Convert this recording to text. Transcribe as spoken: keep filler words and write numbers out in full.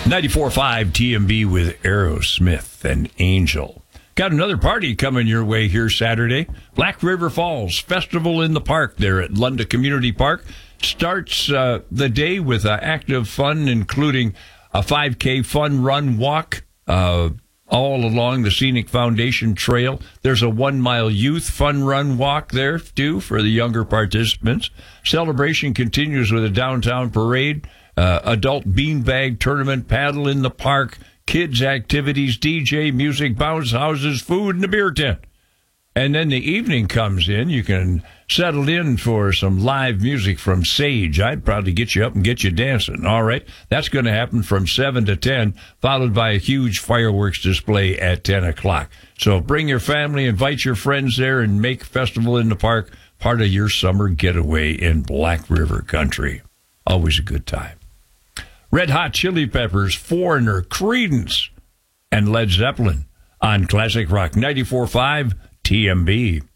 ninety-four point five T M B with Aerosmith and Angel. Got another party coming your way here Saturday. Black River Falls Festival in the Park there at Lunda Community Park. Starts uh, the day with uh, active fun, including a five K fun run walk uh, all along the Scenic Foundation Trail. There's a one-mile youth fun run walk there, too, for the younger participants. Celebration continues with a downtown parade, uh, adult beanbag tournament, paddle in the park, kids' activities, D J, music, bounce houses, food, and a beer tent. And then the evening comes in. You can settle in for some live music from Sage. I'd probably get you up and get you dancing. All right. That's going to happen from seven to ten, followed by a huge fireworks display at ten o'clock. So bring your family, invite your friends there, and make Festival in the Park part of your summer getaway in Black River country. Always a good time. Red Hot Chili Peppers, Foreigner, Creedence, and Led Zeppelin on Classic Rock ninety-four point five T M B.